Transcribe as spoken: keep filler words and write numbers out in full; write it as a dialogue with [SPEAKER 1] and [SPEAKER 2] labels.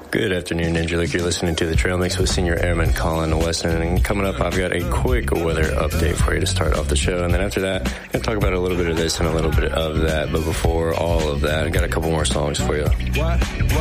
[SPEAKER 1] Good afternoon, Angelique. You're listening to The Trail Mix with Senior Airman Colin Weston. And coming up, I've got a quick weather update for you to start off the show. And then after that, I'm going to talk about a little bit of this and a little bit of that. But before all of that, I've got a couple more songs for you. What?